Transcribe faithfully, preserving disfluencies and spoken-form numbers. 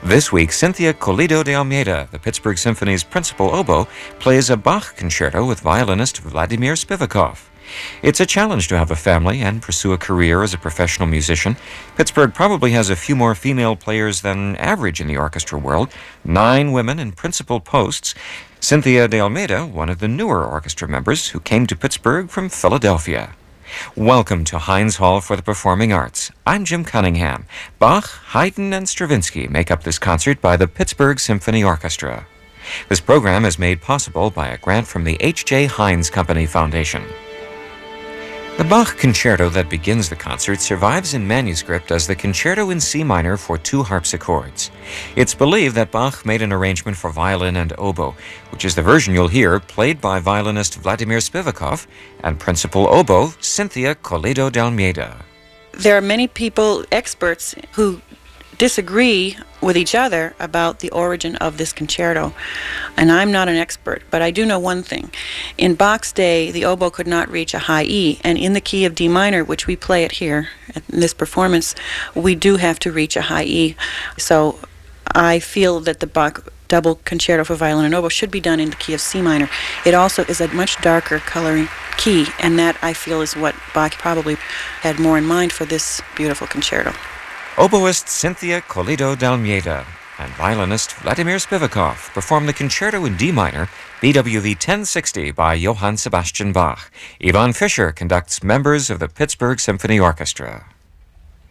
This week, Cynthia Colido de Almeida, the Pittsburgh Symphony's principal oboe, plays a Bach concerto with violinist Vladimir Spivakov. It's a challenge to have a family and pursue a career as a professional musician. Pittsburgh probably has a few more female players than average in the orchestra world, nine women in principal posts. Cynthia de Almeida, one of the newer orchestra members who came to Pittsburgh from Philadelphia. Welcome to Heinz Hall for the Performing Arts. I'm Jim Cunningham. Bach, Haydn, and Stravinsky make up this concert by the Pittsburgh Symphony Orchestra. This program is made possible by a grant from the H J Heinz Company Foundation. The Bach concerto that begins the concert survives in manuscript as the Concerto in C minor for two harpsichords. It's believed that Bach made an arrangement for violin and oboe, which is the version you'll hear played by violinist Vladimir Spivakov and principal oboe Cynthia Colido de Almeida. There are many people, experts, who disagree with each other about the origin of this concerto. And I'm not an expert, but I do know one thing. In Bach's day, the oboe could not reach a high E, and in the key of D minor, which we play it here in this performance, we do have to reach a high E. So I feel that the Bach double concerto for violin and oboe should be done in the key of C minor. It also is a much darker coloring key, and that I feel is what Bach probably had more in mind for this beautiful concerto. Oboist Cynthia Colido de Almeida and violinist Vladimir Spivakov perform the concerto in D minor, B W V ten sixty by Johann Sebastian Bach. Yvonne Fisher conducts members of the Pittsburgh Symphony Orchestra.